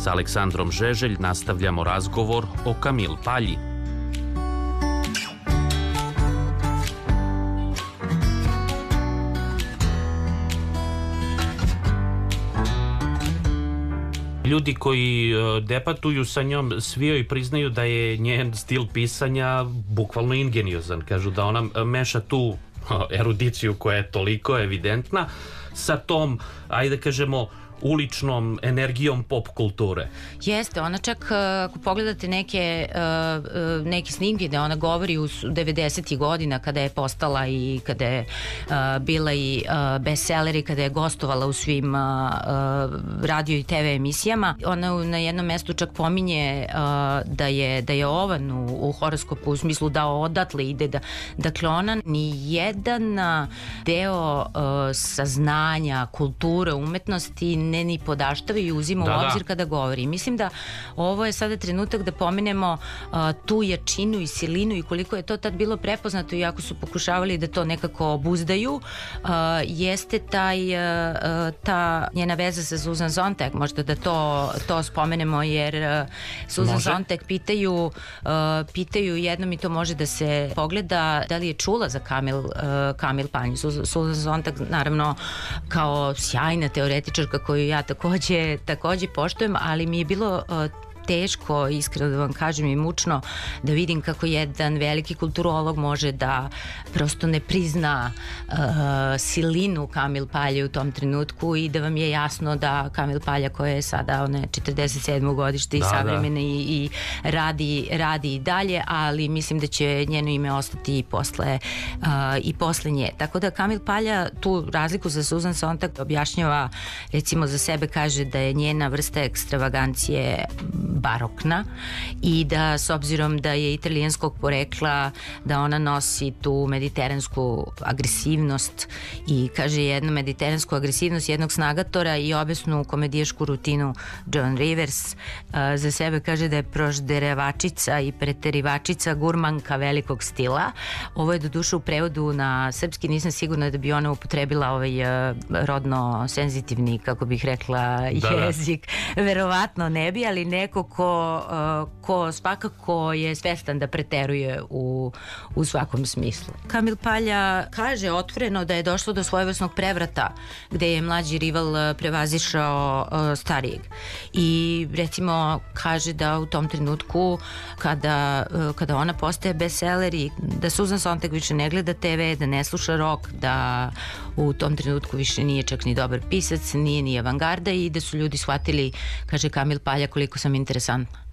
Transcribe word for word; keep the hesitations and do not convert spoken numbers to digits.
Sa Aleksandrom Žeželj nastavljamo razgovor o Kamil Palji. Ljudi koji debatuju sa njom svi joj priznaju da je njen stil pisanja bukvalno ingeniozan. Kažu da ona meša tu erudiciju koja je toliko evidentna sa tom, ajde kažemo, uličnom energijom pop kulture. Jeste, ona čak ako pogledate neke neke snimke da ona govori u devedesetih godina kada je postala i kada je bila i bestseller i kada je gostovala u svim radio i te ve emisijama. Ona na jednom mestu čak pominje da je da je ovan u, u horoskopu u smislu da odatle ide da, dakle ona ni jedan deo saznanja, kulture, umetnosti ne ni podaštava i uzima da, u obzir da. kada govori. Mislim da ovo je sada trenutak da pomenemo uh, tu jačinu i silinu i koliko je to tad bilo prepoznato, iako su pokušavali da to nekako obuzdaju. Uh, jeste taj uh, ta njena veza sa Susan Sontag, možda da to, to spomenemo, jer uh, Susan može. Sontag pitaju uh, pitaju jednom i to može da se pogleda da li je čula za Kamil, uh, Kamil Palju. Susan Sontag naravno kao sjajna teoretičarka koju ja takođe, takođe poštujem, ali mi je bilo uh, teško, iskreno da vam kažem, i mučno da vidim kako jedan veliki kulturolog može da prosto ne prizna uh, silinu Kamil Palje u tom trenutku i da vam je jasno da Kamil Palja koja je sada one četrdeset sedmo godište da, i savremene da. i, i radi, radi i dalje, ali mislim da će njeno ime ostati i posle, uh, i posle nje. Tako da Kamil Palja tu razliku za Susan Sontag objašnjava, recimo za sebe kaže da je njena vrsta ekstravagancije barokna i da s obzirom da je italijanskog porekla da ona nosi tu mediteransku agresivnost i kaže jednu mediteransku agresivnost jednog snagatora i obesnu komedijašku rutinu Joan Rivers. Uh, za sebe kaže da je prožderevačica i preterivačica, gurmanka velikog stila. Ovo je do duše u prevodu na srpski, nisam sigurna da bi ona upotrebila ovaj uh, rodno senzitivni, kako bih rekla, da, jezik. Da. Verovatno ne bi, ali neko ko, uh, ko svakako je svestan da preteruje u, u svakom smislu. Kamil Palja kaže otvoreno da je došlo do svojevrsnog prevrata gde je mlađi rival prevazišao uh, starijeg i recimo kaže da u tom trenutku kada, uh, kada ona postaje bestseller i da Susan Sontag više ne gleda te ve, da ne sluša rock, da u tom trenutku više nije čak ni dobar pisac, nije ni avangarda i da su ljudi shvatili, kaže Kamil Palja, koliko sam interesantna.